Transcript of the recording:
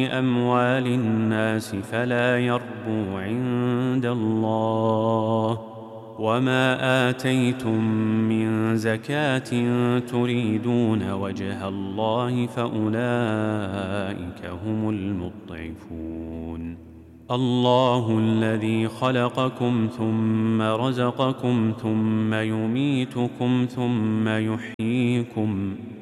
أموال الناس فلا يربو عند الله، وما آتيتم من زكاة تريدون وجه الله فأولئك هم المضعفون. الله الذي خلقكم ثم رزقكم ثم يميتكم ثم يحييكم